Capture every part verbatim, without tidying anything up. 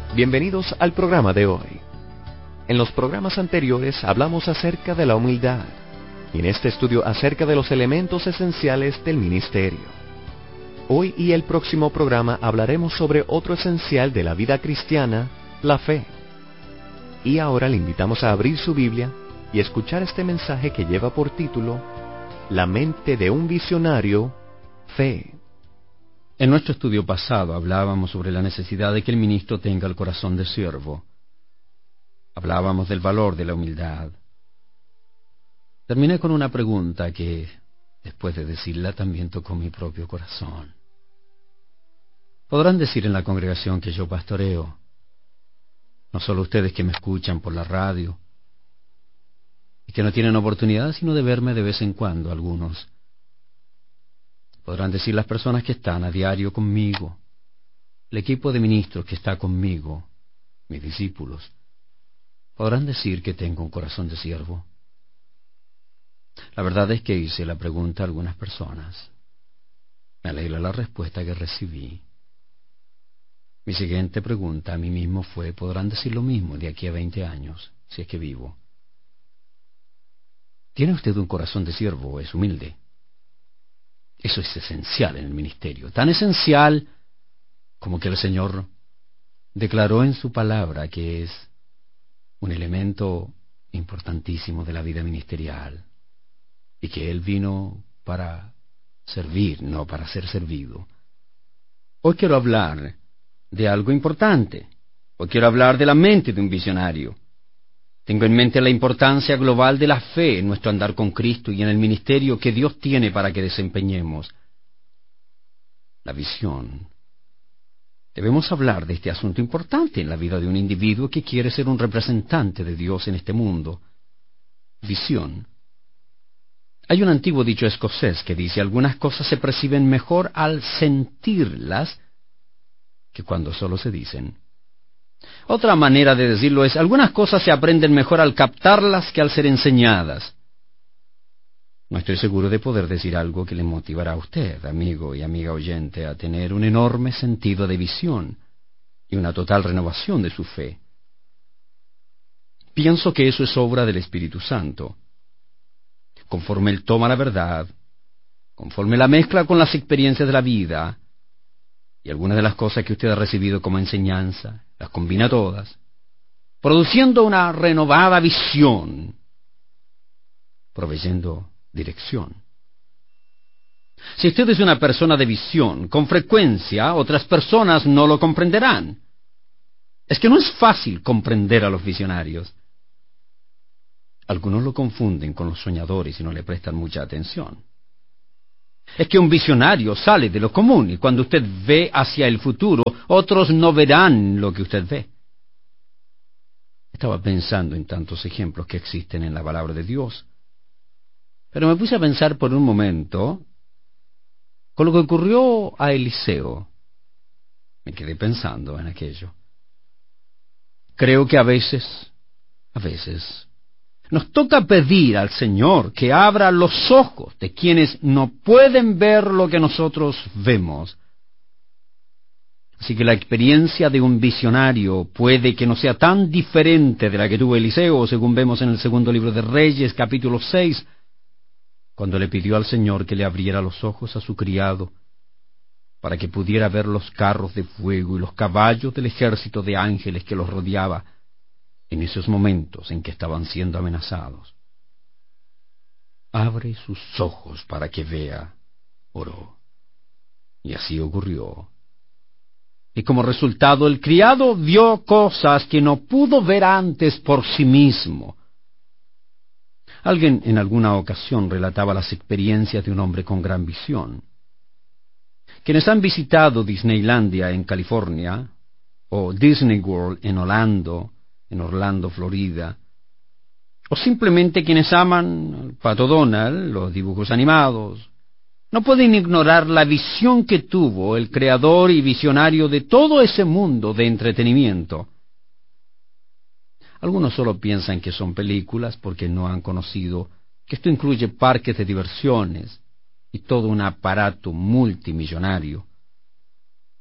Bienvenidos al programa de hoy. En los programas anteriores hablamos acerca de la humildad, y en este estudio acerca de los elementos esenciales del ministerio. Hoy y el próximo programa hablaremos sobre otro esencial de la vida cristiana, la fe. Y ahora le invitamos a abrir su Biblia y escuchar este mensaje que lleva por título, La mente de un visionario, fe. En nuestro estudio pasado hablábamos sobre la necesidad de que el ministro tenga el corazón de siervo. Hablábamos del valor de la humildad. Terminé con una pregunta que, después de decirla, también tocó mi propio corazón. Podrán decir en la congregación que yo pastoreo, no solo ustedes que me escuchan por la radio, y que no tienen oportunidad sino de verme de vez en cuando algunos. Podrán decir las personas que están a diario conmigo, el equipo de ministros que está conmigo, mis discípulos. Podrán decir que tengo un corazón de siervo. La verdad es que hice la pregunta a algunas personas. Me alegra la respuesta que recibí. Mi siguiente pregunta a mí mismo fue, ¿podrán decir lo mismo de aquí a veinte años, si es que vivo? ¿Tiene usted un corazón de siervo o es humilde? Eso es esencial en el ministerio, tan esencial como que el Señor declaró en su palabra que es un elemento importantísimo de la vida ministerial y que Él vino para servir, no para ser servido. Hoy quiero hablar de algo importante. Hoy quiero hablar de la mente de un visionario. Tengo en mente la importancia global de la fe en nuestro andar con Cristo y en el ministerio que Dios tiene para que desempeñemos. La visión. Debemos hablar de este asunto importante en la vida de un individuo que quiere ser un representante de Dios en este mundo. Visión. Hay un antiguo dicho escocés que dice, algunas cosas se perciben mejor al sentirlas que cuando solo se dicen. Otra manera de decirlo es, algunas cosas se aprenden mejor al captarlas que al ser enseñadas. No estoy seguro de poder decir algo que le motivará a usted, amigo y amiga oyente, a tener un enorme sentido de visión y una total renovación de su fe. Pienso que eso es obra del Espíritu Santo. Conforme Él toma la verdad, conforme la mezcla con las experiencias de la vida, y algunas de las cosas que usted ha recibido como enseñanza, las combina todas, produciendo una renovada visión, proveyendo dirección. Si usted es una persona de visión, con frecuencia otras personas no lo comprenderán. Es que no es fácil comprender a los visionarios. Algunos lo confunden con los soñadores y no le prestan mucha atención. Es que un visionario sale de lo común y cuando usted ve hacia el futuro, otros no verán lo que usted ve. Estaba pensando en tantos ejemplos que existen en la palabra de Dios, pero me puse a pensar por un momento con lo que ocurrió a Eliseo. Me quedé pensando en aquello. Creo que a veces, a veces, nos toca pedir al Señor que abra los ojos de quienes no pueden ver lo que nosotros vemos. Así que la experiencia de un visionario puede que no sea tan diferente de la que tuvo Eliseo, según vemos en el segundo libro de Reyes, capítulo seis, cuando le pidió al Señor que le abriera los ojos a su criado, para que pudiera ver los carros de fuego y los caballos del ejército de ángeles que los rodeaba, en esos momentos en que estaban siendo amenazados. Abre sus ojos para que vea, oró. Y así ocurrió. Y como resultado, el criado vio cosas que no pudo ver antes por sí mismo. Alguien en alguna ocasión relataba las experiencias de un hombre con gran visión. Quienes han visitado Disneylandia en California, o Disney World en Orlando, en Orlando, Florida, o simplemente quienes aman Pato Donald, los dibujos animados, no pueden ignorar la visión que tuvo el creador y visionario de todo ese mundo de entretenimiento. Algunos solo piensan que son películas porque no han conocido que esto incluye parques de diversiones y todo un aparato multimillonario.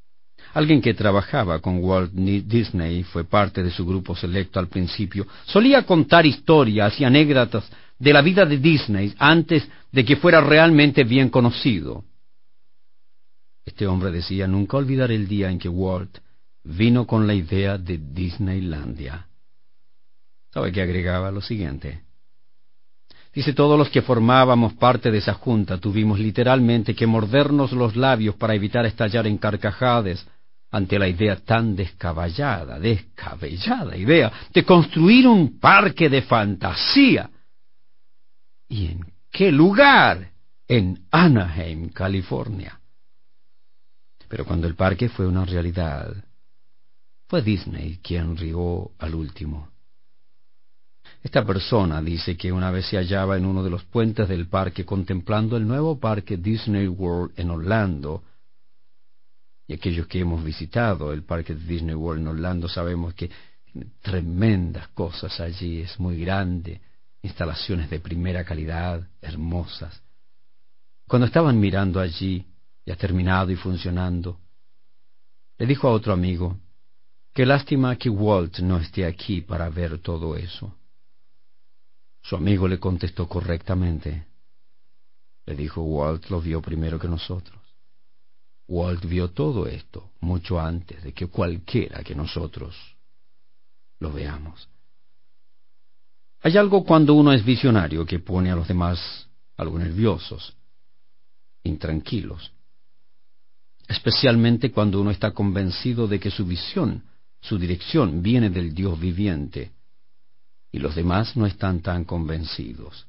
Alguien que trabajaba con Walt Disney, fue parte de su grupo selecto al principio, solía contar historias y anécdotas de la vida de Disney antes de que fuera realmente bien conocido. Este hombre decía: nunca olvidaré el día en que Walt vino con la idea de Disneylandia. ¿Sabe qué agregaba? Lo siguiente. Dice: todos los que formábamos parte de esa junta tuvimos literalmente que mordernos los labios para evitar estallar en carcajadas ante la idea tan descabellada, descabellada idea de construir un parque de fantasía. ¿Y en qué lugar? En Anaheim, California. Pero cuando el parque fue una realidad, fue Disney quien rió al último. Esta persona dice que una vez se hallaba en uno de los puentes del parque contemplando el nuevo parque Disney World en Orlando. Y aquellos que hemos visitado el parque de Disney World en Orlando sabemos que tiene tremendas cosas allí, es muy grande, instalaciones de primera calidad, hermosas. Cuando estaban mirando allí, ya terminado y funcionando, le dijo a otro amigo: qué lástima que Walt no esté aquí para ver todo eso. Su amigo le contestó correctamente. Le dijo: Walt lo vio primero que nosotros. Walt vio todo esto mucho antes de que cualquiera que nosotros lo veamos. Hay algo cuando uno es visionario que pone a los demás algo nerviosos, intranquilos, especialmente cuando uno está convencido de que su visión, su dirección viene del Dios viviente, y los demás no están tan convencidos.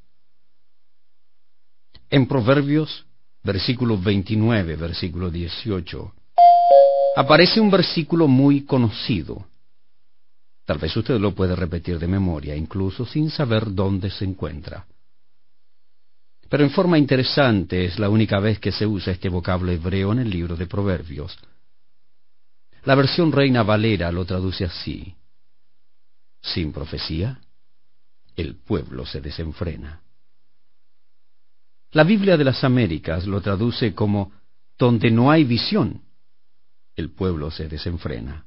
En Proverbios, versículo veintinueve, versículo dieciocho, aparece un versículo muy conocido. Tal vez usted lo puede repetir de memoria, incluso sin saber dónde se encuentra. Pero en forma interesante es la única vez que se usa este vocablo hebreo en el libro de Proverbios. La versión Reina Valera lo traduce así: sin profecía, el pueblo se desenfrena. La Biblia de las Américas lo traduce como: donde no hay visión, el pueblo se desenfrena.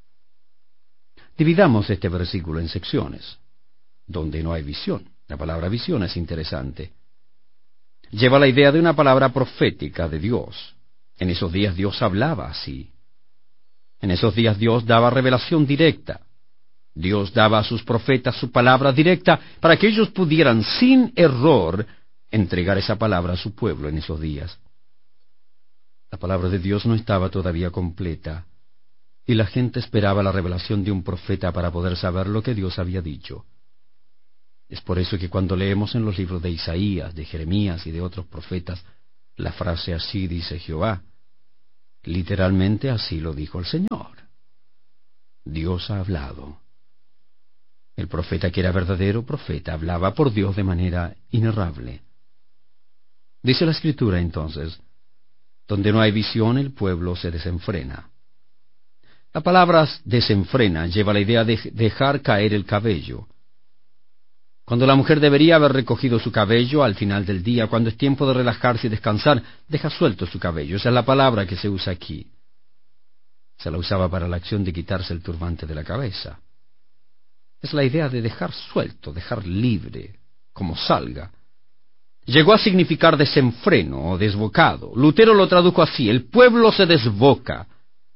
Dividamos este versículo en secciones. Donde no hay visión. La palabra visión es interesante. Lleva la idea de una palabra profética de Dios. En esos días Dios hablaba así. En esos días Dios daba revelación directa. Dios daba a sus profetas su palabra directa para que ellos pudieran, sin error, entregar esa palabra a su pueblo en esos días. La palabra de Dios no estaba todavía completa, y la gente esperaba la revelación de un profeta para poder saber lo que Dios había dicho. Es por eso que cuando leemos en los libros de Isaías, de Jeremías y de otros profetas, la frase así dice Jehová, literalmente así lo dijo el Señor. Dios ha hablado. El profeta que era verdadero profeta hablaba por Dios de manera inerrable. Dice la Escritura entonces: donde no hay visión el pueblo se desenfrena. La palabra desenfrena lleva la idea de dejar caer el cabello. Cuando la mujer debería haber recogido su cabello al final del día, cuando es tiempo de relajarse y descansar, deja suelto su cabello. Esa es la palabra que se usa aquí. Se la usaba para la acción de quitarse el turbante de la cabeza. Es la idea de dejar suelto, dejar libre, como salga. Llegó a significar desenfreno o desbocado. Lutero lo tradujo así: el pueblo se desboca.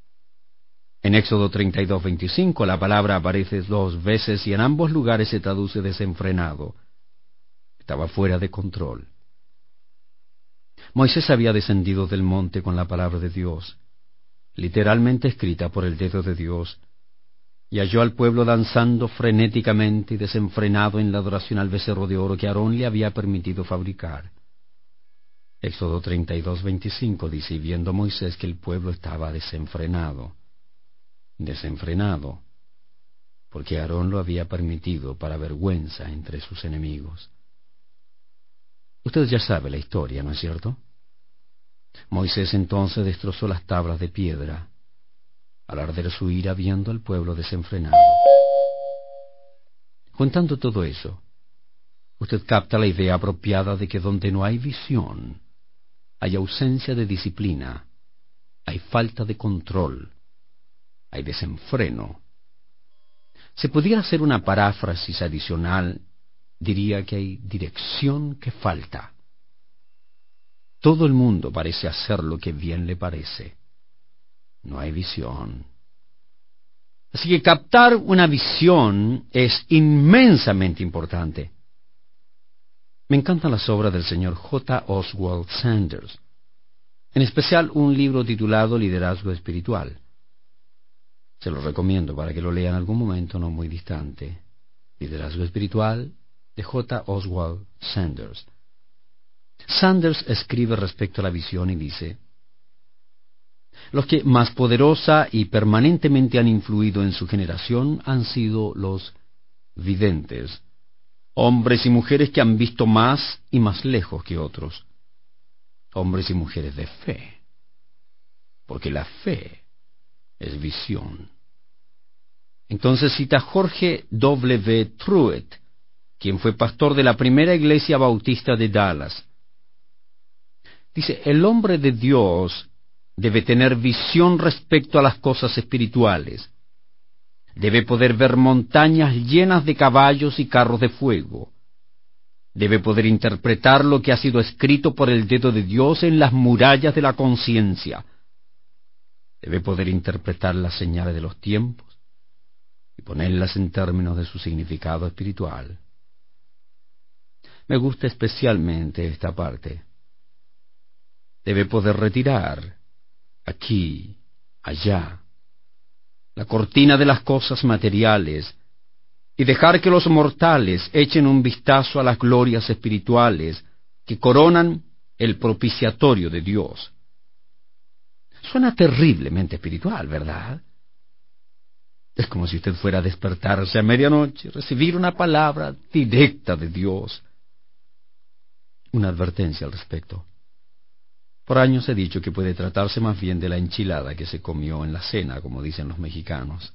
En Éxodo treinta y dos, veinticinco la palabra aparece dos veces y en ambos lugares se traduce desenfrenado. Estaba fuera de control. Moisés había descendido del monte con la palabra de Dios, literalmente escrita por el dedo de Dios, y halló al pueblo danzando frenéticamente y desenfrenado en la adoración al becerro de oro que Aarón le había permitido fabricar. Éxodo treinta y dos, veinticinco dice: y viendo Moisés que el pueblo estaba desenfrenado, desenfrenado, porque Aarón lo había permitido para vergüenza entre sus enemigos. Usted ya sabe la historia, ¿no es cierto? Moisés entonces destrozó las tablas de piedra, al arder su ira viendo al pueblo desenfrenado. Contando todo eso, usted capta la idea apropiada de que donde no hay visión, hay ausencia de disciplina, hay falta de control, hay desenfreno. Si pudiera hacer una paráfrasis adicional, diría que hay dirección que falta. Todo el mundo parece hacer lo que bien le parece. No hay visión. Así que captar una visión es inmensamente importante. Me encantan las obras del señor J. Oswald Sanders, en especial un libro titulado Liderazgo Espiritual. Se lo recomiendo para que lo lea en algún momento no muy distante. Liderazgo Espiritual de J. Oswald Sanders. Sanders escribe respecto a la visión y dice: los que más poderosa y permanentemente han influido en su generación han sido los videntes, hombres y mujeres que han visto más y más lejos que otros, hombres y mujeres de fe, porque la fe es visión. Entonces cita Jorge W. Truett, quien fue pastor de la primera iglesia bautista de Dallas. Dice: el hombre de Dios debe tener visión respecto a las cosas espirituales. Debe poder ver montañas llenas de caballos y carros de fuego. Debe poder interpretar lo que ha sido escrito por el dedo de Dios en las murallas de la conciencia. Debe poder interpretar las señales de los tiempos y ponerlas en términos de su significado espiritual. Me gusta especialmente esta parte. Debe poder retirar, aquí, allá, la cortina de las cosas materiales y dejar que los mortales echen un vistazo a las glorias espirituales que coronan el propiciatorio de Dios. Suena terriblemente espiritual, ¿verdad? Es como si usted fuera a despertarse a medianoche y recibir una palabra directa de Dios. Una advertencia al respecto. Por años he dicho que puede tratarse más bien de la enchilada que se comió en la cena, como dicen los mexicanos.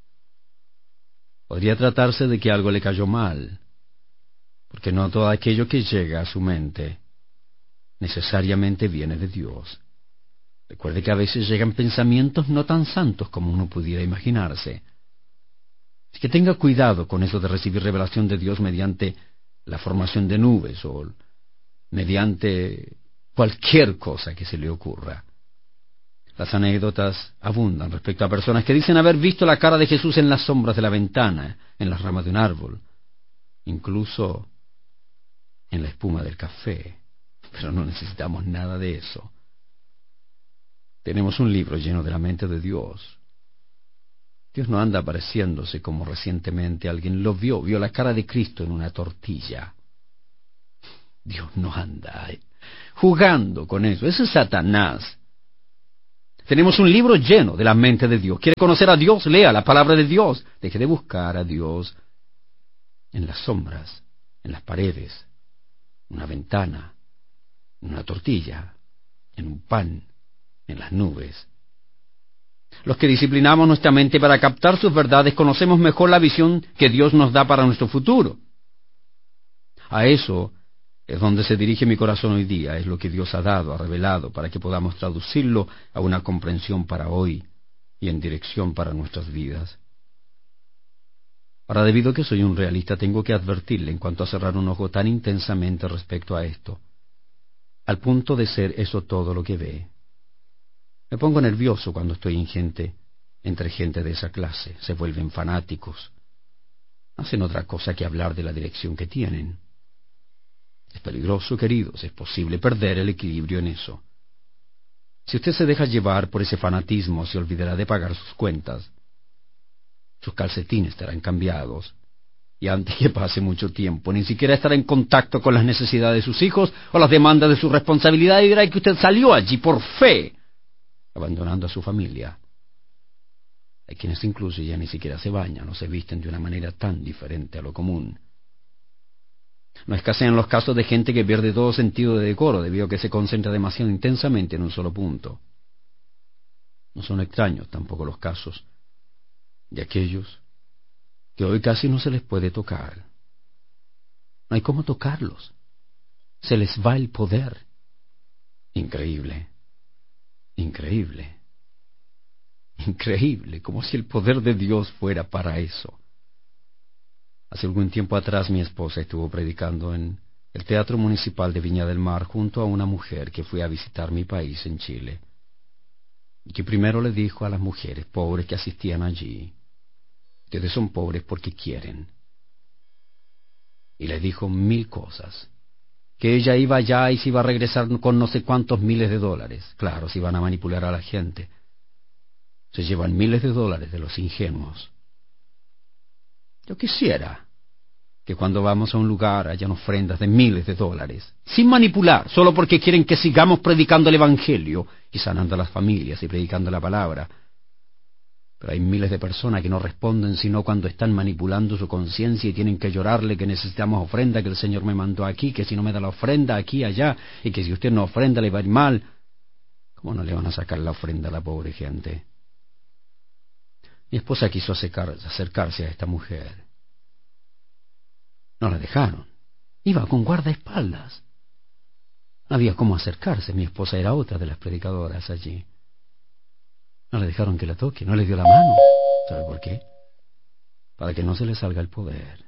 Podría tratarse de que algo le cayó mal, porque no todo aquello que llega a su mente necesariamente viene de Dios. Recuerde que a veces llegan pensamientos no tan santos como uno pudiera imaginarse. Así que tenga cuidado con eso de recibir revelación de Dios mediante la formación de nubes o mediante cualquier cosa que se le ocurra. Las anécdotas abundan respecto a personas que dicen haber visto la cara de Jesús en las sombras de la ventana, en las ramas de un árbol, incluso en la espuma del café. Pero no necesitamos nada de eso. Tenemos un libro lleno de la mente de Dios. Dios no anda apareciéndose como recientemente alguien lo vio, vio la cara de Cristo en una tortilla. Dios no anda jugando con eso. Eso es Satanás. Tenemos un libro lleno de la mente de Dios. ¿Quiere conocer a Dios? Lea la palabra de Dios. Deje de buscar a Dios en las sombras, en las paredes, en una ventana, en una tortilla, en un pan, en las nubes. Los que disciplinamos nuestra mente para captar sus verdades conocemos mejor la visión que Dios nos da para nuestro futuro. A eso es donde se dirige mi corazón hoy día. Es lo que Dios ha dado, ha revelado, para que podamos traducirlo a una comprensión para hoy y en dirección para nuestras vidas. Ahora, debido a que soy un realista, tengo que advertirle en cuanto a cerrar un ojo tan intensamente respecto a esto, al punto de ser eso todo lo que ve. Me pongo nervioso cuando estoy en gente, entre gente de esa clase. Se vuelven fanáticos. No hacen otra cosa que hablar de la dirección que tienen. Es peligroso, queridos. Es posible perder el equilibrio en eso. Si usted se deja llevar por ese fanatismo, se olvidará de pagar sus cuentas. Sus calcetines estarán cambiados. Y antes que pase mucho tiempo, ni siquiera estará en contacto con las necesidades de sus hijos o las demandas de su responsabilidad, y dirá que usted salió allí por fe, abandonando a su familia. Hay quienes incluso ya ni siquiera se bañan o se visten de una manera tan diferente a lo común. No escasean los casos de gente que pierde todo sentido de decoro debido a que se concentra demasiado intensamente en un solo punto. No son extraños tampoco los casos de aquellos que hoy casi no se les puede tocar. No hay cómo tocarlos. Se les va el poder. Increíble. Increíble. Increíble, como si el poder de Dios fuera para eso. Hace algún tiempo atrás mi esposa estuvo predicando en el Teatro Municipal de Viña del Mar junto a una mujer que fue a visitar mi país en Chile, y que primero le dijo a las mujeres pobres que asistían allí: ustedes son pobres porque quieren. Y les dijo mil cosas, que ella iba allá y se iba a regresar con no sé cuántos miles de dólares. Claro, se iban a manipular a la gente. Se llevan miles de dólares de los ingenuos. Yo quisiera que cuando vamos a un lugar hayan ofrendas de miles de dólares, sin manipular, solo porque quieren que sigamos predicando el Evangelio y sanando a las familias y predicando la palabra. Pero hay miles de personas que no responden sino cuando están manipulando su conciencia y tienen que llorarle que necesitamos ofrenda, que el Señor me mandó aquí, que si no me da la ofrenda aquí, allá, y que si usted no ofrenda le va a ir mal. ¿Cómo no le van a sacar la ofrenda a la pobre gente? Mi esposa quiso acercar, acercarse a esta mujer. No la dejaron. Iba con guardaespaldas. No había cómo acercarse. Mi esposa era otra de las predicadoras allí. No le dejaron que la toque, no le dio la mano. ¿Sabe por qué? Para que no se le salga el poder.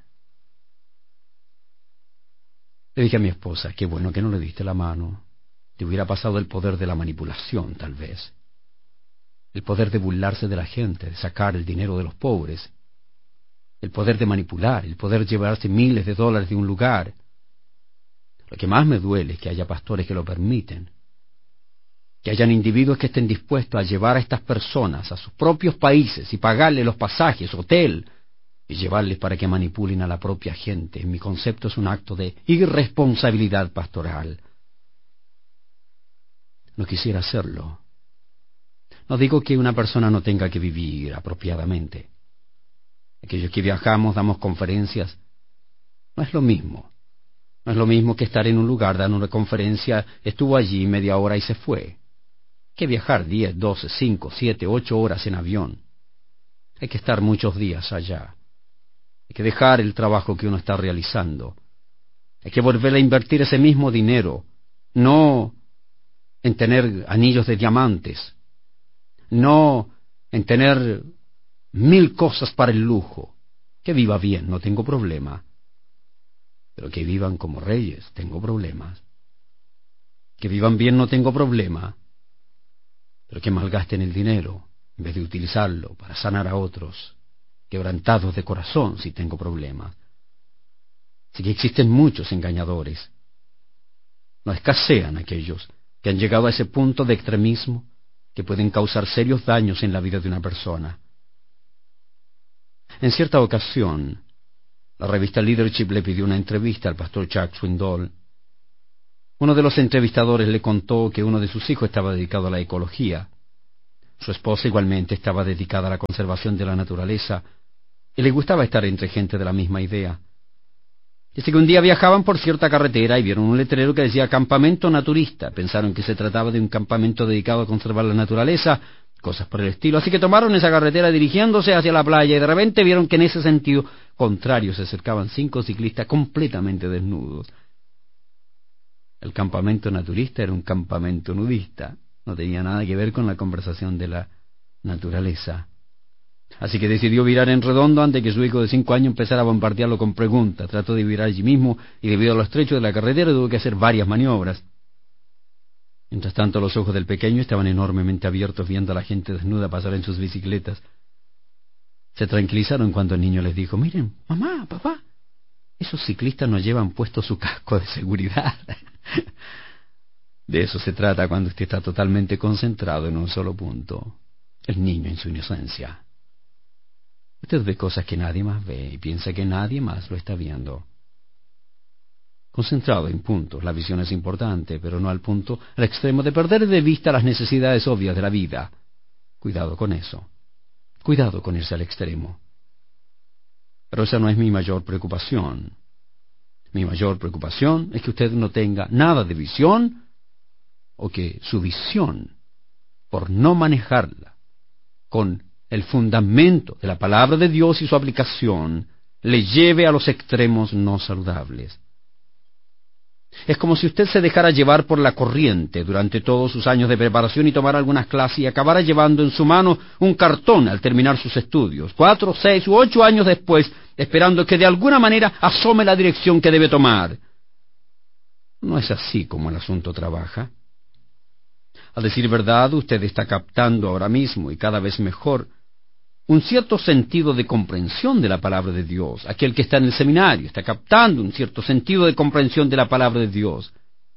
Le dije a mi esposa: qué bueno que no le diste la mano. Te hubiera pasado el poder de la manipulación, tal vez. El poder de burlarse de la gente, de sacar el dinero de los pobres. El poder de manipular, el poder de llevarse miles de dólares de un lugar. Lo que más me duele es que haya pastores que lo permiten. Que hayan individuos que estén dispuestos a llevar a estas personas a sus propios países y pagarles los pasajes, hotel, y llevarles para que manipulen a la propia gente. En mi concepto es un acto de irresponsabilidad pastoral. No quisiera hacerlo. No digo que una persona no tenga que vivir apropiadamente. Aquellos que viajamos, damos conferencias, no es lo mismo. No es lo mismo que estar en un lugar dando una conferencia, estuvo allí media hora y se fue. Que viajar diez, doce, cinco, siete, ocho horas en avión. Hay que estar muchos días allá. Hay que dejar el trabajo que uno está realizando. Hay que volver a invertir ese mismo dinero, no en tener anillos de diamantes, no en tener mil cosas para el lujo. Que viva bien, no tengo problema. Pero que vivan como reyes, tengo problemas. Que vivan bien, no tengo problema. Pero que malgasten el dinero en vez de utilizarlo para sanar a otros quebrantados de corazón, si tengo problemas. Así que existen muchos engañadores. No escasean aquellos que han llegado a ese punto de extremismo que pueden causar serios daños en la vida de una persona. En cierta ocasión, la revista Leadership le pidió una entrevista al pastor Chuck Swindoll. Uno de los entrevistadores le contó que uno de sus hijos estaba dedicado a la ecología. Su esposa igualmente estaba dedicada a la conservación de la naturaleza y le gustaba estar entre gente de la misma idea. Dice que un día viajaban por cierta carretera y vieron un letrero que decía campamento naturista. Pensaron que se trataba de un campamento dedicado a conservar la naturaleza, cosas por el estilo. Así que tomaron esa carretera dirigiéndose hacia la playa y de repente vieron que en ese sentido contrario se acercaban cinco ciclistas completamente desnudos. El campamento naturista era un campamento nudista. No tenía nada que ver con la conversación de la naturaleza. Así que decidió virar en redondo antes que su hijo de cinco años empezara a bombardearlo con preguntas. Trató de virar allí mismo y debido a lo estrecho de la carretera tuvo que hacer varias maniobras. Mientras tanto los ojos del pequeño estaban enormemente abiertos viendo a la gente desnuda pasar en sus bicicletas. Se tranquilizaron cuando el niño les dijo: miren, mamá, papá, esos ciclistas no llevan puesto su casco de seguridad. De eso se trata cuando usted está totalmente concentrado en un solo punto. El niño en su inocencia. Usted ve cosas que nadie más ve y piensa que nadie más lo está viendo. Concentrado en puntos, la visión es importante, pero no al punto, al extremo de perder de vista las necesidades obvias de la vida. Cuidado con eso. Cuidado con irse al extremo. Pero esa no es mi mayor preocupación. Mi mayor preocupación es que usted no tenga nada de visión o que su visión, por no manejarla con el fundamento de la palabra de Dios y su aplicación, le lleve a los extremos no saludables. Es como si usted se dejara llevar por la corriente durante todos sus años de preparación y tomara algunas clases y acabara llevando en su mano un cartón al terminar sus estudios, cuatro, seis u ocho años después, esperando que de alguna manera asome la dirección que debe tomar. No es así como el asunto trabaja. A decir verdad, usted está captando ahora mismo, y cada vez mejor, un cierto sentido de comprensión de la palabra de Dios. Aquel que está en el seminario está captando un cierto sentido de comprensión de la palabra de Dios.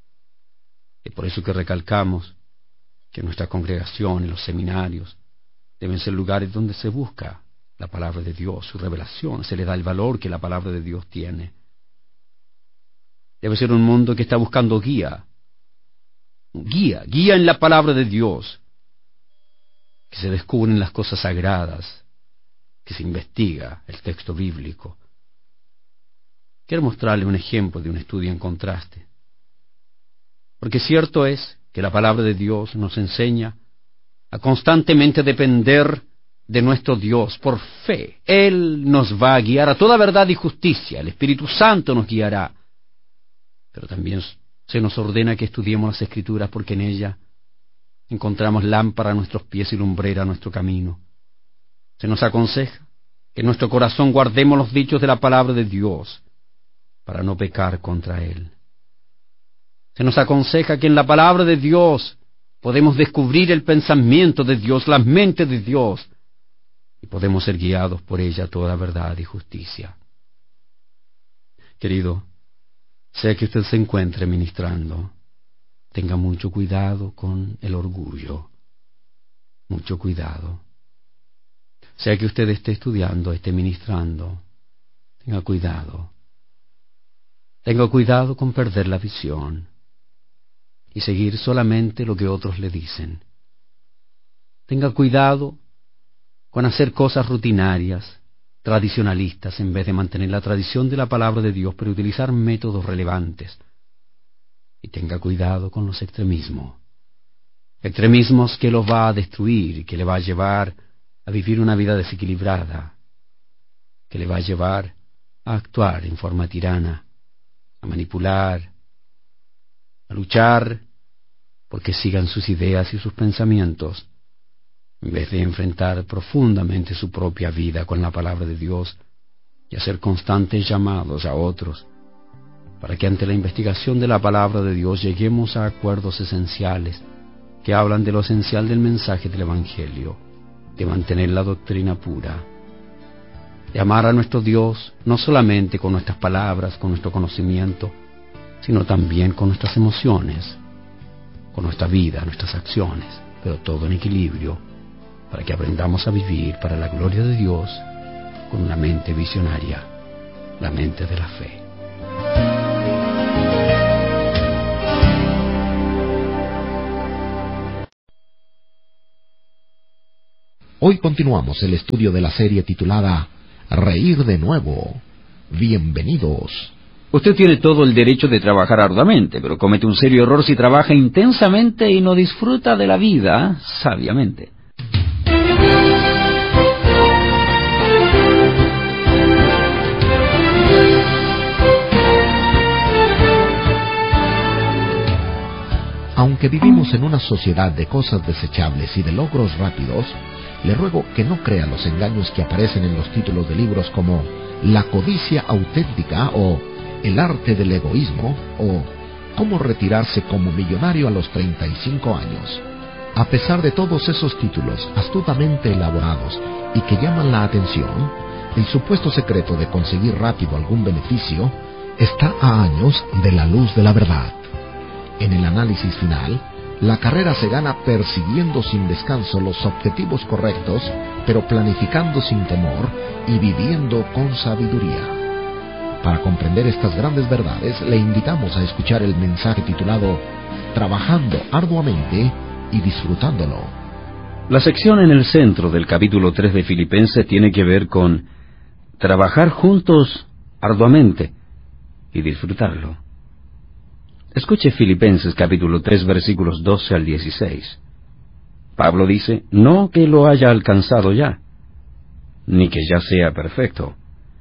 Es por eso que recalcamos que nuestra congregación y los seminarios deben ser lugares donde se busca la palabra de Dios, su revelación, se le da el valor que la palabra de Dios tiene. Debe ser un mundo que está buscando guía, guía, guía en la palabra de Dios, que se descubren las cosas sagradas, que se investiga el texto bíblico. Quiero mostrarle un ejemplo de un estudio en contraste. Porque cierto es que la palabra de Dios nos enseña a constantemente depender de nuestro Dios por fe. Él nos va a guiar a toda verdad y justicia, el Espíritu Santo nos guiará. Pero también se nos ordena que estudiemos las Escrituras porque en ellas encontramos lámpara a nuestros pies y lumbrera a nuestro camino. Se nos aconseja que en nuestro corazón guardemos los dichos de la palabra de Dios para no pecar contra Él. Se nos aconseja que en la palabra de Dios podemos descubrir el pensamiento de Dios, la mente de Dios, y podemos ser guiados por ella a toda verdad y justicia. Querido, sea que usted se encuentre ministrando, tenga mucho cuidado con el orgullo, mucho cuidado. Sea que usted esté estudiando, esté ministrando, tenga cuidado. Tenga cuidado con perder la visión y seguir solamente lo que otros le dicen. Tenga cuidado con hacer cosas rutinarias, tradicionalistas, en vez de mantener la tradición de la palabra de Dios, pero utilizar métodos relevantes. Y tenga cuidado con los extremismos. Extremismos que los va a destruir, que le va a llevar a vivir una vida desequilibrada, que le va a llevar a actuar en forma tirana, a manipular, a luchar porque sigan sus ideas y sus pensamientos, en vez de enfrentar profundamente su propia vida con la palabra de Dios y hacer constantes llamados a otros para que ante la investigación de la palabra de Dios lleguemos a acuerdos esenciales que hablan de lo esencial del mensaje del Evangelio, de mantener la doctrina pura, de amar a nuestro Dios no solamente con nuestras palabras, con nuestro conocimiento, sino también con nuestras emociones, con nuestra vida, nuestras acciones, pero todo en equilibrio, para que aprendamos a vivir para la gloria de Dios con una mente visionaria, la mente de la fe. Hoy continuamos el estudio de la serie titulada Reír de Nuevo. Bienvenidos. Usted tiene todo el derecho de trabajar arduamente, pero comete un serio error si trabaja intensamente y no disfruta de la vida sabiamente. Aunque vivimos en una sociedad de cosas desechables y de logros rápidos, le ruego que no crea los engaños que aparecen en los títulos de libros como La codicia auténtica o El arte del egoísmo o Cómo retirarse como millonario a los treinta y cinco años. A pesar de todos esos títulos astutamente elaborados y que llaman la atención, el supuesto secreto de conseguir rápido algún beneficio está a años de la luz de la verdad. En el análisis final, la carrera se gana persiguiendo sin descanso los objetivos correctos, pero planificando sin temor y viviendo con sabiduría. Para comprender estas grandes verdades, le invitamos a escuchar el mensaje titulado Trabajando arduamente y disfrutándolo. La sección en el centro del capítulo tres de Filipenses tiene que ver con trabajar juntos arduamente y disfrutarlo. Escuche Filipenses capítulo tres versículos doce al dieciséis. Pablo dice, no que lo haya alcanzado ya, ni que ya sea perfecto,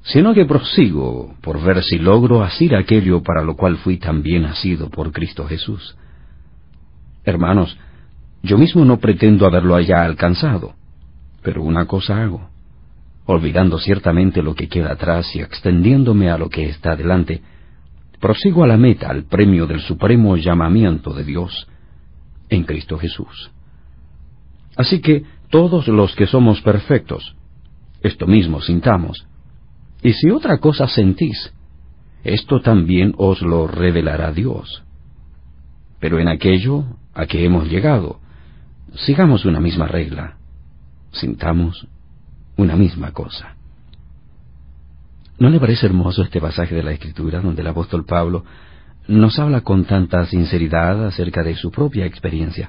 sino que prosigo por ver si logro asir aquello para lo cual fui también asido por Cristo Jesús. Hermanos, yo mismo no pretendo haberlo ya alcanzado, pero una cosa hago, olvidando ciertamente lo que queda atrás y extendiéndome a lo que está delante, prosigo a la meta, al premio del supremo llamamiento de Dios en Cristo Jesús. Así que todos los que somos perfectos, esto mismo sintamos, y si otra cosa sentís, esto también os lo revelará Dios. Pero en aquello a que hemos llegado, sigamos una misma regla, sintamos una misma cosa. ¿No le parece hermoso este pasaje de la Escritura donde el apóstol Pablo nos habla con tanta sinceridad acerca de su propia experiencia?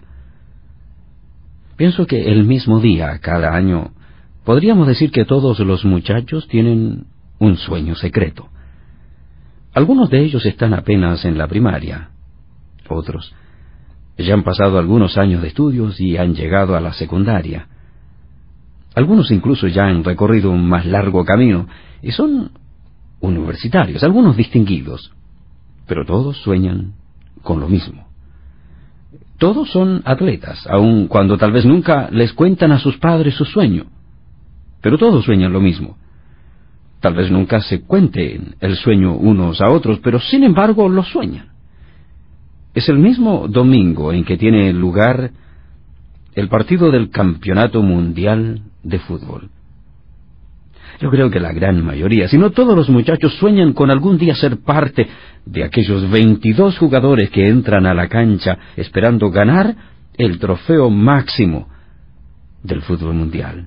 Pienso que el mismo día, cada año, podríamos decir que todos los muchachos tienen un sueño secreto. Algunos de ellos están apenas en la primaria, otros ya han pasado algunos años de estudios y han llegado a la secundaria. Algunos incluso ya han recorrido un más largo camino y son universitarios, algunos distinguidos, pero todos sueñan con lo mismo. Todos son atletas, aun cuando tal vez nunca les cuentan a sus padres su sueño, pero todos sueñan lo mismo. Tal vez nunca se cuenten el sueño unos a otros, pero sin embargo lo sueñan. Es el mismo domingo en que tiene lugar el partido del Campeonato Mundial de Fútbol. Yo creo que la gran mayoría, si no todos los muchachos, sueñan con algún día ser parte de aquellos veintidós jugadores que entran a la cancha esperando ganar el trofeo máximo del fútbol mundial.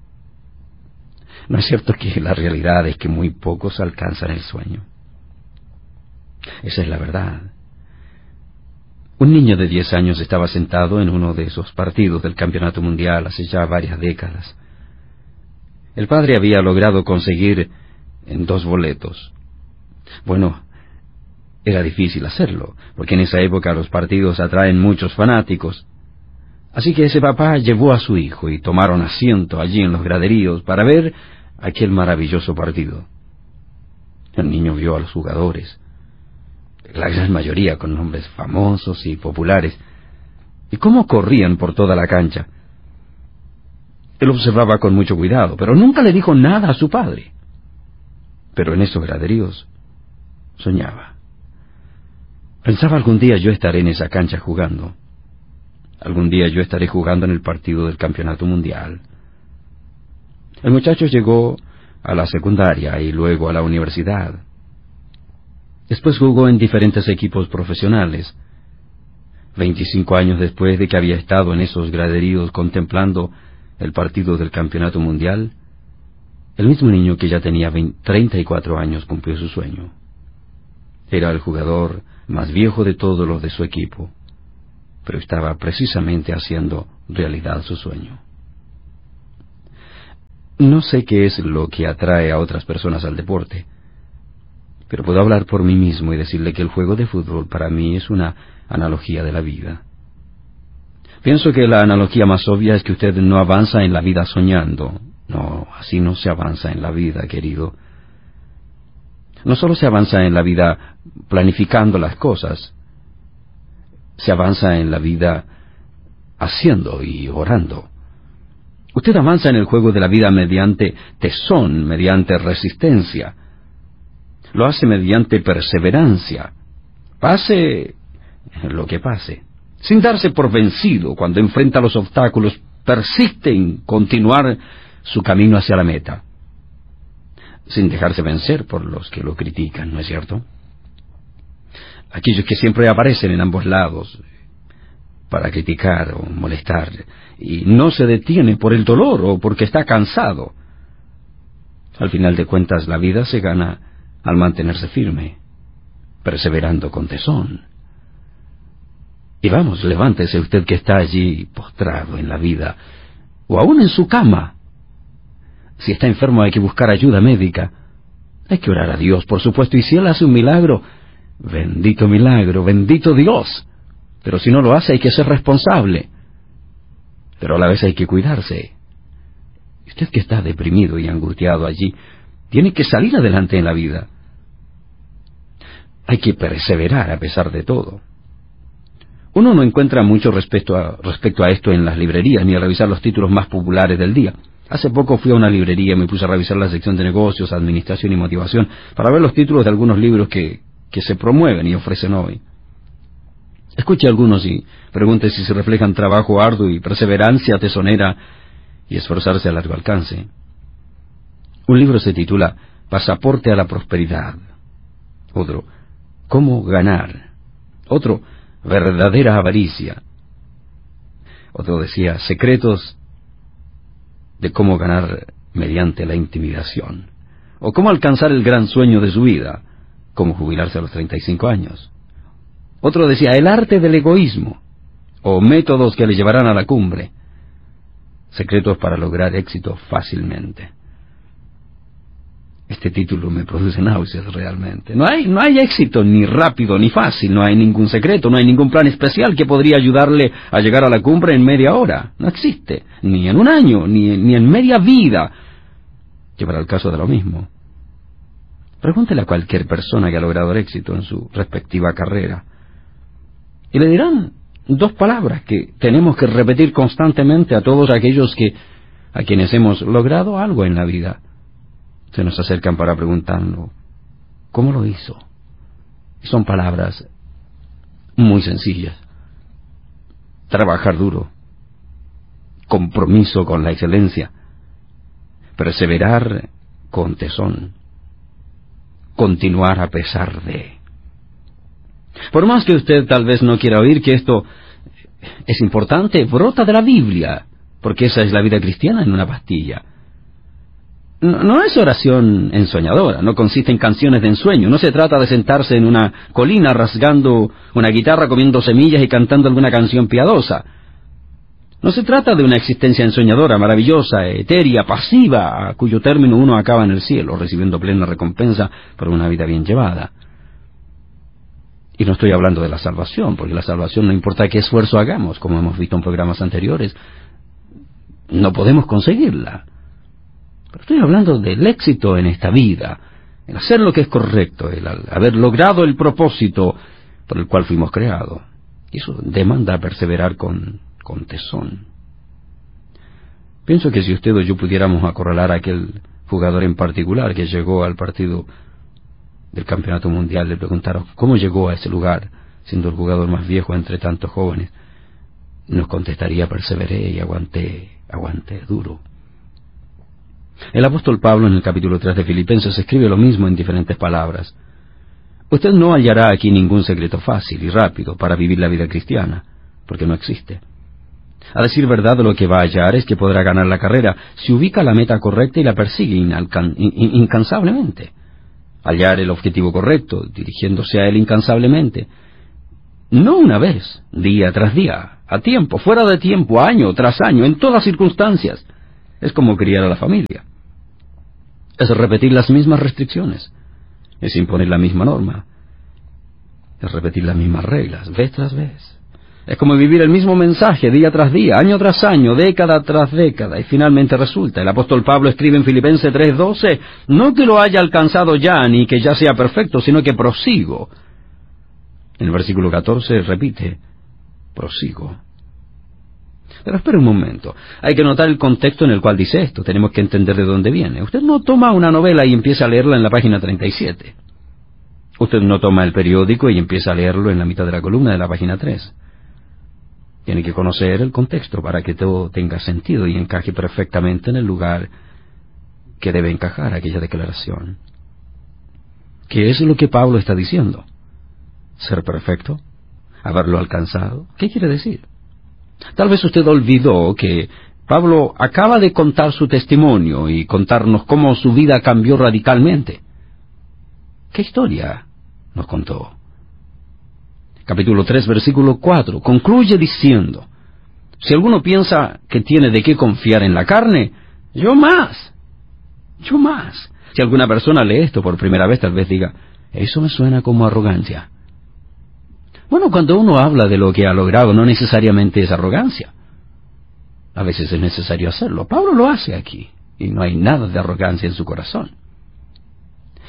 ¿No es cierto que la realidad es que muy pocos alcanzan el sueño? Esa es la verdad. Un niño de diez años estaba sentado en uno de esos partidos del Campeonato Mundial hace ya varias décadas. El padre había logrado conseguir en dos boletos. Bueno, era difícil hacerlo, porque en esa época los partidos atraen muchos fanáticos. Así que ese papá llevó a su hijo y tomaron asiento allí en los graderíos para ver aquel maravilloso partido. El niño vio a los jugadores, la gran mayoría con nombres famosos y populares, y cómo corrían por toda la cancha. Él observaba con mucho cuidado, pero nunca le dijo nada a su padre. Pero en esos graderíos soñaba. Pensaba, algún día yo estaré en esa cancha jugando. Algún día yo estaré jugando en el partido del Campeonato Mundial. El muchacho llegó a la secundaria y luego a la universidad. Después jugó en diferentes equipos profesionales. Veinticinco años después de que había estado en esos graderíos contemplando el partido del Campeonato Mundial, el mismo niño que ya tenía treinta y cuatro años cumplió su sueño. Era el jugador más viejo de todos los de su equipo, pero estaba precisamente haciendo realidad su sueño. No sé qué es lo que atrae a otras personas al deporte, pero puedo hablar por mí mismo y decirle que el juego de fútbol para mí es una analogía de la vida. Pienso que la analogía más obvia es que usted no avanza en la vida soñando. No, así no se avanza en la vida, querido. No solo se avanza en la vida planificando las cosas, se avanza en la vida haciendo y orando. Usted avanza en el juego de la vida mediante tesón, mediante resistencia. Lo hace mediante perseverancia. Pase lo que pase. Sin darse por vencido cuando enfrenta los obstáculos, persiste en continuar su camino hacia la meta. Sin dejarse vencer por los que lo critican, ¿no es cierto? Aquellos que siempre aparecen en ambos lados para criticar o molestar, y no se detiene por el dolor o porque está cansado. Al final de cuentas, la vida se gana al mantenerse firme, perseverando con tesón. Y vamos, levántese usted que está allí postrado en la vida, o aún en su cama. Si está enfermo hay que buscar ayuda médica. Hay que orar a Dios, por supuesto, y si Él hace un milagro, bendito milagro, bendito Dios. Pero si no lo hace hay que ser responsable. Pero a la vez hay que cuidarse. Y usted que está deprimido y angustiado allí, Tiene que salir adelante en la vida. Hay que perseverar a pesar de todo. Uno no encuentra mucho respecto a, respecto a esto en las librerías, ni a revisar los títulos más populares del día. Hace poco fui a una librería y me puse a revisar la sección de negocios, administración y motivación para ver los títulos de algunos libros que, que se promueven y ofrecen hoy. Escuche algunos y pregunte si se reflejan trabajo arduo y perseverancia tesonera y esforzarse a largo alcance. Un libro se titula Pasaporte a la Prosperidad. Otro, Cómo ganar. Otro, Verdadera avaricia. Otro decía, Secretos de cómo ganar mediante la intimidación. O cómo alcanzar el gran sueño de su vida, cómo jubilarse a los treinta y cinco años. Otro decía, El arte del egoísmo, o métodos que le llevarán a la cumbre. Secretos para lograr éxito fácilmente. Este título me produce náuseas realmente. No hay, no hay éxito ni rápido ni fácil, no hay ningún secreto, no hay ningún plan especial que podría ayudarle a llegar a la cumbre en media hora. No existe, ni en un año, ni, ni en media vida. Llevará el caso de lo mismo. Pregúntele a cualquier persona que ha logrado el éxito en su respectiva carrera, y le dirán dos palabras que tenemos que repetir constantemente a todos aquellos que, a quienes hemos logrado algo en la vida. Se nos acercan para preguntarnos, ¿cómo lo hizo? Y son palabras muy sencillas. Trabajar duro, compromiso con la excelencia, perseverar con tesón, continuar a pesar de. Por más que usted tal vez no quiera oír que esto es importante, brota de la Biblia, porque esa es la vida cristiana en una pastilla. No, no es oración ensoñadora, no consiste en canciones de ensueño, no se trata de sentarse en una colina rasgando una guitarra, comiendo semillas y cantando alguna canción piadosa. No se trata de una existencia ensoñadora, maravillosa, etérea, pasiva, a cuyo término uno acaba en el cielo, recibiendo plena recompensa por una vida bien llevada. Y no estoy hablando de la salvación, porque la salvación no importa qué esfuerzo hagamos, como hemos visto en programas anteriores, no podemos conseguirla. Pero estoy hablando del éxito en esta vida, el hacer lo que es correcto, el haber logrado el propósito por el cual fuimos creados. Y eso demanda perseverar con, con tesón. Pienso que si usted o yo pudiéramos acorralar a aquel jugador en particular que llegó al partido del campeonato mundial, le preguntaron cómo llegó a ese lugar, siendo el jugador más viejo entre tantos jóvenes, nos contestaría: perseveré y aguanté, aguanté duro. El apóstol Pablo, en el capítulo tres de Filipenses, escribe lo mismo en diferentes palabras. Usted no hallará aquí ningún secreto fácil y rápido para vivir la vida cristiana, porque no existe. A decir verdad, lo que va a hallar es que podrá ganar la carrera si ubica la meta correcta y la persigue inalcan- in- incansablemente. Hallar el objetivo correcto, dirigiéndose a él incansablemente. No una vez, día tras día, a tiempo, fuera de tiempo, año tras año, en todas circunstancias. Es como criar a la familia. Es repetir las mismas restricciones. Es imponer la misma norma. Es repetir las mismas reglas, vez tras vez. Es como vivir el mismo mensaje día tras día, año tras año, década tras década, y finalmente resulta. El apóstol Pablo escribe en Filipenses tres doce, no que lo haya alcanzado ya, ni que ya sea perfecto, sino que prosigo. En el versículo catorce repite, prosigo. Pero espere un momento, hay que notar el contexto en el cual dice esto, tenemos que entender de dónde viene. Usted no toma una novela y empieza a leerla en la página treinta y siete. Usted no toma el periódico y empieza a leerlo en la mitad de la columna de la página tres. Tiene que conocer el contexto para que todo tenga sentido y encaje perfectamente en el lugar que debe encajar aquella declaración. ¿Qué es lo que Pablo está diciendo? ¿Ser perfecto? ¿Haberlo alcanzado? ¿Qué quiere decir? Tal vez usted olvidó que Pablo acaba de contar su testimonio y contarnos cómo su vida cambió radicalmente. ¿Qué historia nos contó? Capítulo tres, versículo cuatro, concluye diciendo, si alguno piensa que tiene de qué confiar en la carne, yo más, yo más. Si alguna persona lee esto por primera vez, tal vez diga, eso me suena como arrogancia. Bueno, cuando uno habla de lo que ha logrado, no necesariamente es arrogancia. A veces es necesario hacerlo. Pablo lo hace aquí, y no hay nada de arrogancia en su corazón.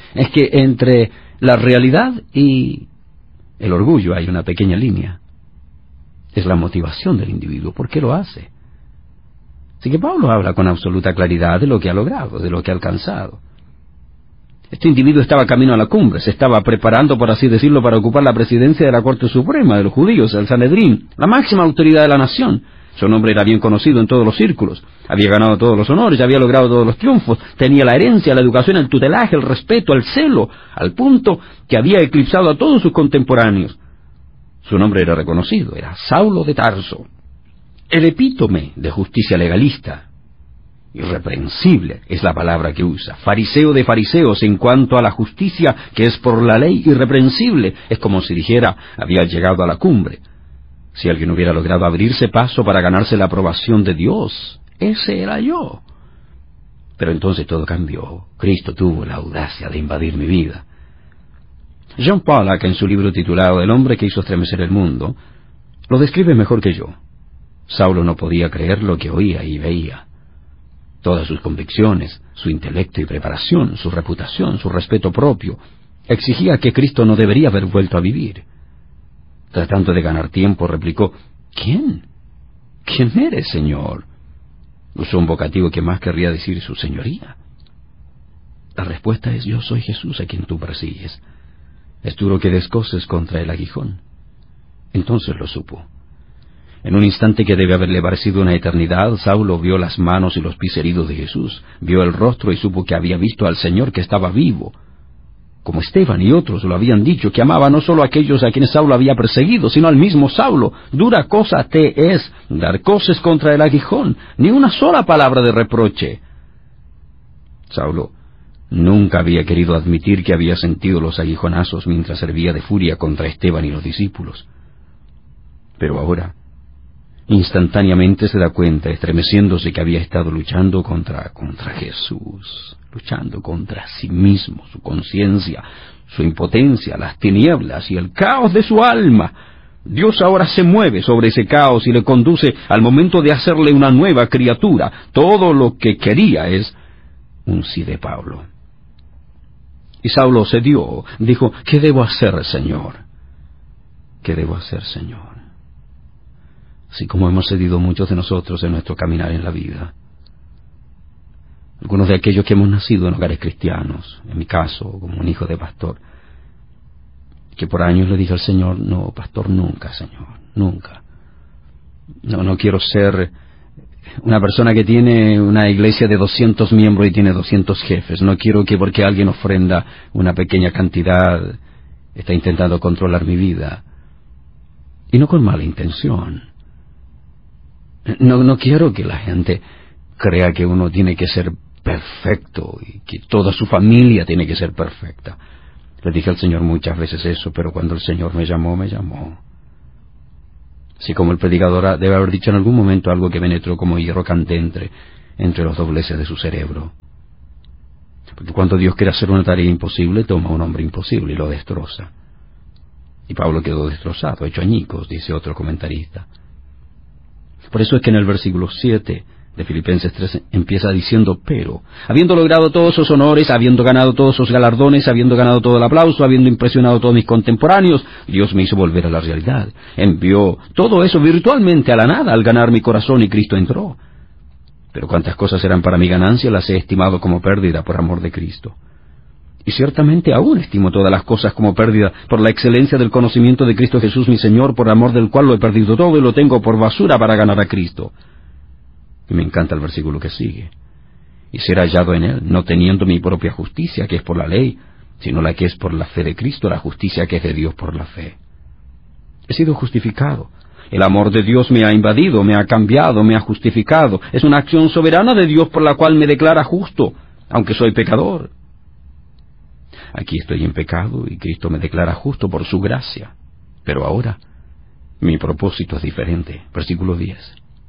es que entre la realidad y el orgullo hay una pequeña línea. Es la motivación del individuo. ¿Por qué lo hace? Así que Pablo habla con absoluta claridad de lo que ha logrado, de lo que ha alcanzado. Este individuo estaba camino a la cumbre, se estaba preparando, por así decirlo, para ocupar la presidencia de la Corte Suprema de los judíos, el Sanedrín, la máxima autoridad de la nación. Su nombre era bien conocido en todos los círculos. Había ganado todos los honores, había logrado todos los triunfos, tenía la herencia, la educación, el tutelaje, el respeto, el celo, al punto que había eclipsado a todos sus contemporáneos. Su nombre era reconocido, era Saulo de Tarso, el epítome de justicia legalista. Irreprensible es la palabra que usa. Fariseo de fariseos en cuanto a la justicia que es por la ley irreprensible. Es como si dijera, había llegado a la cumbre. Si alguien hubiera logrado abrirse paso para ganarse la aprobación de Dios, ese era yo. Pero entonces todo cambió. Cristo tuvo la audacia de invadir mi vida. John Pollock, en su libro titulado El hombre que hizo estremecer el mundo, lo describe mejor que yo. Saulo no podía creer lo que oía y veía. Todas sus convicciones, su intelecto y preparación, su reputación, su respeto propio, exigía que Cristo no debería haber vuelto a vivir. Tratando de ganar tiempo, replicó, ¿Quién? ¿Quién eres, Señor? Usó un vocativo que más querría decir su señoría. La respuesta es, yo soy Jesús a quien tú persigues. Es duro que descoses contra el aguijón. Entonces lo supo. En un instante que debe haberle parecido una eternidad, Saulo vio las manos y los pies heridos de Jesús, vio el rostro y supo que había visto al Señor que estaba vivo. Como Esteban y otros lo habían dicho, que amaba no solo a aquellos a quienes Saulo había perseguido, sino al mismo Saulo. Dura cosa te es dar coces contra el aguijón, ni una sola palabra de reproche. Saulo nunca había querido admitir que había sentido los aguijonazos mientras servía de furia contra Esteban y los discípulos. Pero ahora, instantáneamente se da cuenta, estremeciéndose, que había estado luchando contra, contra Jesús, luchando contra sí mismo, su conciencia, su impotencia, las tinieblas y el caos de su alma. Dios ahora se mueve sobre ese caos y le conduce al momento de hacerle una nueva criatura. Todo lo que quería es un sí de Pablo. Y Saulo cedió, dijo, ¿qué debo hacer, Señor? ¿Qué debo hacer, Señor? Así como hemos cedido muchos de nosotros en nuestro caminar en la vida. Algunos de aquellos que hemos nacido en hogares cristianos, en mi caso, como un hijo de pastor, que por años le dije al Señor, no, pastor, nunca, Señor, nunca. No, no quiero ser una persona que tiene una iglesia de doscientos miembros y tiene doscientos jefes. No quiero que porque alguien ofrenda una pequeña cantidad, está intentando controlar mi vida. Y no con mala intención. No, no quiero que la gente crea que uno tiene que ser perfecto y que toda su familia tiene que ser perfecta. Le dije al Señor muchas veces eso, pero cuando el Señor me llamó, me llamó. Así como el predicador debe haber dicho en algún momento algo que penetró como hierro candente entre los dobleces de su cerebro. Porque cuando Dios quiere hacer una tarea imposible, toma a un hombre imposible y lo destroza. Y Pablo quedó destrozado, hecho añicos, dice otro comentarista. Por eso es que en el versículo siete de Filipenses tres empieza diciendo, pero, habiendo logrado todos esos honores, habiendo ganado todos esos galardones, habiendo ganado todo el aplauso, habiendo impresionado a todos mis contemporáneos, Dios me hizo volver a la realidad. Envió todo eso virtualmente a la nada al ganar mi corazón y Cristo entró. Pero cuantas cosas eran para mi ganancia, las he estimado como pérdida por amor de Cristo. Y ciertamente aún estimo todas las cosas como pérdida por la excelencia del conocimiento de Cristo Jesús mi Señor, por amor del cual lo he perdido todo y lo tengo por basura para ganar a Cristo. Y me encanta el versículo que sigue. Y ser hallado en Él, no teniendo mi propia justicia, que es por la ley, sino la que es por la fe de Cristo, la justicia que es de Dios por la fe. He sido justificado. El amor de Dios me ha invadido, me ha cambiado, me ha justificado. Es una acción soberana de Dios por la cual me declara justo, aunque soy pecador. Aquí estoy en pecado y Cristo me declara justo por su gracia. Pero ahora, mi propósito es diferente. Versículo diez.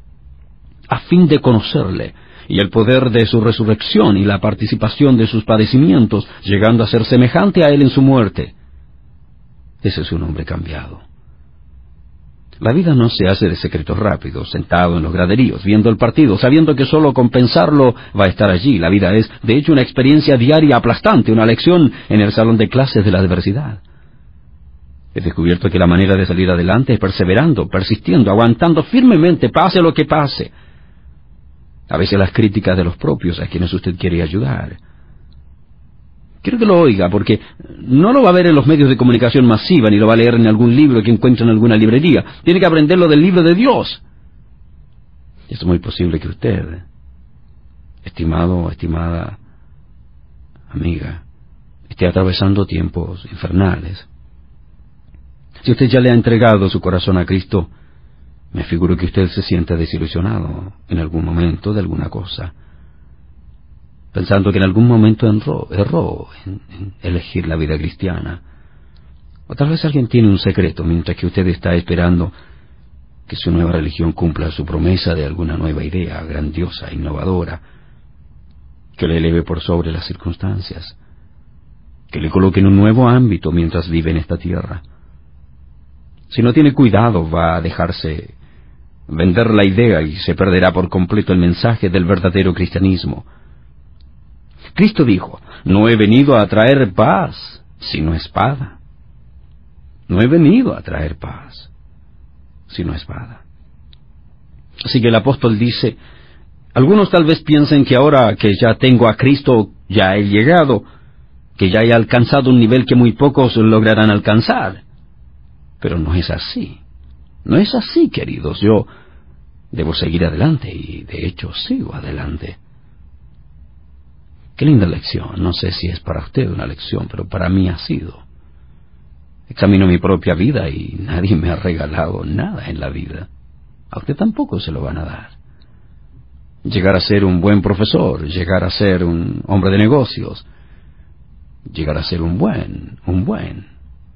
A fin de conocerle y el poder de su resurrección y la participación de sus padecimientos, llegando a ser semejante a él en su muerte. Ese es un hombre cambiado. La vida no se hace de secretos rápidos, sentado en los graderíos, viendo el partido, sabiendo que solo con pensarlo va a estar allí. La vida es, de hecho, una experiencia diaria aplastante, una lección en el salón de clases de la adversidad. He descubierto que la manera de salir adelante es perseverando, persistiendo, aguantando firmemente, pase lo que pase. A veces las críticas de los propios a quienes usted quiere ayudar. Quiero que lo oiga, porque no lo va a ver en los medios de comunicación masiva, ni lo va a leer en algún libro que encuentre en alguna librería. Tiene que aprenderlo del libro de Dios. Es muy posible que usted, estimado o estimada amiga, esté atravesando tiempos infernales. Si usted ya le ha entregado su corazón a Cristo, me figuro que usted se siente desilusionado en algún momento de alguna cosa, pensando que en algún momento erró, erró en, en elegir la vida cristiana. O tal vez alguien tiene un secreto mientras que usted está esperando que su nueva religión cumpla su promesa de alguna nueva idea grandiosa, innovadora, que le eleve por sobre las circunstancias, que le coloque en un nuevo ámbito mientras vive en esta tierra. Si no tiene cuidado, va a dejarse vender la idea y se perderá por completo el mensaje del verdadero cristianismo. Cristo dijo, no he venido a traer paz, sino espada. No he venido a traer paz, sino espada. Así que el apóstol dice, algunos tal vez piensen que ahora que ya tengo a Cristo, ya he llegado, que ya he alcanzado un nivel que muy pocos lograrán alcanzar. Pero no es así. No es así, queridos. Yo debo seguir adelante y, de hecho, sigo adelante. Qué linda lección. No sé si es para usted una lección, pero para mí ha sido. Examino mi propia vida y nadie me ha regalado nada en la vida. A usted tampoco se lo van a dar. Llegar a ser un buen profesor, llegar a ser un hombre de negocios, llegar a ser un buen, un buen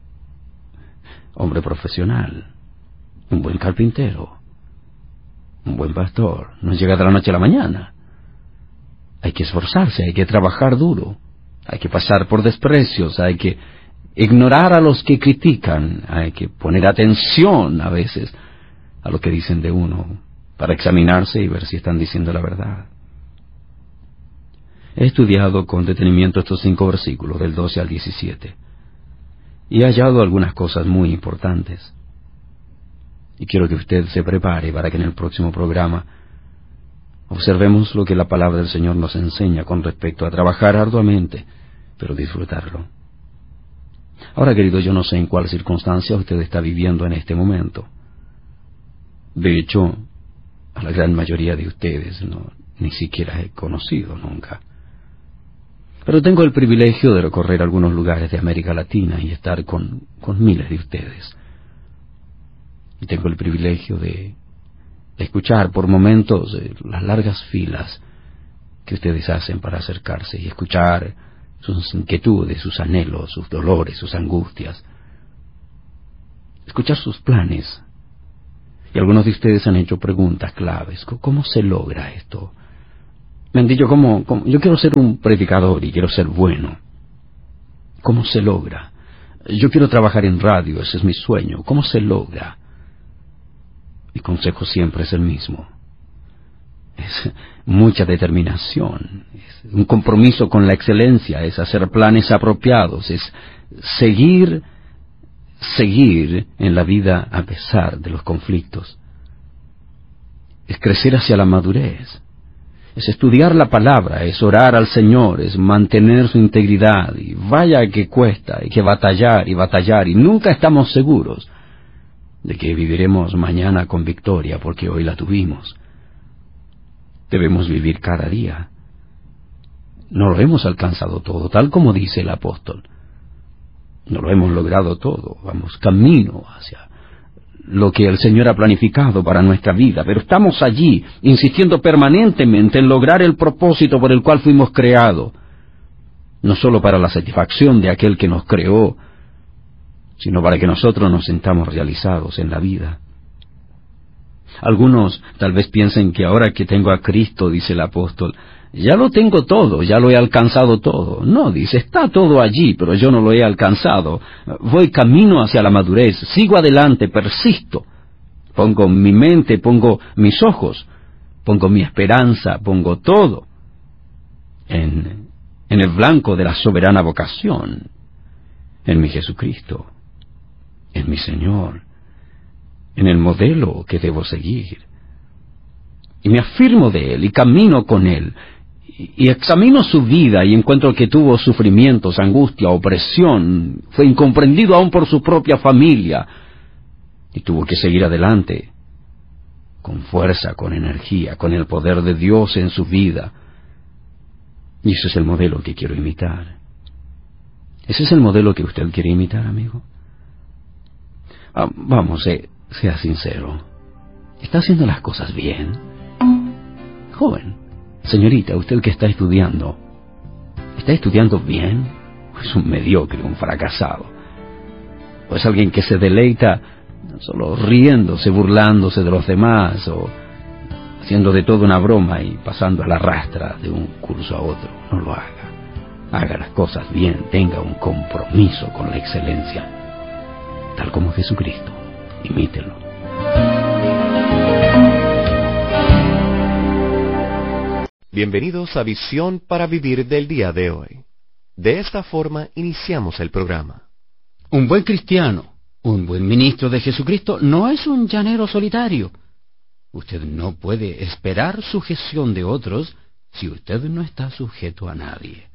hombre profesional, un buen carpintero, un buen pastor, no llega de la noche a la mañana. Hay que esforzarse, hay que trabajar duro, hay que pasar por desprecios, hay que ignorar a los que critican, hay que poner atención a veces a lo que dicen de uno, para examinarse y ver si están diciendo la verdad. He estudiado con detenimiento estos cinco versículos, del doce al diecisiete, y he hallado algunas cosas muy importantes. Y quiero que usted se prepare para que en el próximo programa observemos lo que la palabra del Señor nos enseña con respecto a trabajar arduamente, pero disfrutarlo. Ahora, querido, yo no sé en cuál circunstancia usted está viviendo en este momento. De hecho, a la gran mayoría de ustedes no, ni siquiera he conocido nunca. Pero tengo el privilegio de recorrer algunos lugares de América Latina y estar con, con miles de ustedes. Y tengo el privilegio de escuchar por momentos eh, las largas filas que ustedes hacen para acercarse y escuchar sus inquietudes, sus anhelos, sus dolores, sus angustias. Escuchar sus planes. Y algunos de ustedes han hecho preguntas claves. ¿Cómo se logra esto? Me han dicho, ¿cómo, cómo? Yo quiero ser un predicador y quiero ser bueno. ¿Cómo se logra? Yo quiero trabajar en radio, ese es mi sueño. ¿Cómo se logra? Mi consejo siempre es el mismo. Es mucha determinación, es un compromiso con la excelencia, es hacer planes apropiados, es seguir, seguir en la vida a pesar de los conflictos. Es crecer hacia la madurez, es estudiar la palabra, es orar al Señor, es mantener su integridad, y vaya que cuesta, hay que batallar y batallar, y nunca estamos seguros de que viviremos mañana con victoria, porque hoy la tuvimos. Debemos vivir cada día. No lo hemos alcanzado todo, tal como dice el apóstol. No lo hemos logrado todo, vamos camino hacia lo que el Señor ha planificado para nuestra vida, pero estamos allí, insistiendo permanentemente en lograr el propósito por el cual fuimos creados, no solo para la satisfacción de aquel que nos creó, sino para que nosotros nos sintamos realizados en la vida. Algunos tal vez piensen que ahora que tengo a Cristo, dice el apóstol, ya lo tengo todo, ya lo he alcanzado todo. No, dice, está todo allí, pero yo no lo he alcanzado. Voy camino hacia la madurez, sigo adelante, persisto, Pongo mi mente, pongo mis ojos, pongo mi esperanza, pongo todo en, en el blanco de la soberana vocación, en mi Jesucristo, en mi Señor, en el modelo que debo seguir. Y me afirmo de Él y camino con Él, y, y examino su vida y encuentro que tuvo sufrimientos, angustia, opresión, fue incomprendido aún por su propia familia, y tuvo que seguir adelante, con fuerza, con energía, con el poder de Dios en su vida. Y ese es el modelo que quiero imitar. ¿Ese es el modelo que usted quiere imitar, amigo? Ah, vamos, eh, sea sincero. ¿Está haciendo las cosas bien? Joven, señorita, usted que está estudiando, ¿está estudiando bien? ¿O es un mediocre, un fracasado? ¿O es alguien que se deleita solo riéndose, burlándose de los demás, o haciendo de todo una broma y pasando a la rastra de un curso a otro? No lo haga. Haga las cosas bien, tenga un compromiso con la excelencia, tal como Jesucristo. Imítelo. Bienvenidos a Visión para Vivir del día de hoy. De esta forma iniciamos el programa. Un buen cristiano, un buen ministro de Jesucristo, no es un llanero solitario. Usted no puede esperar sujeción de otros si usted no está sujeto a nadie.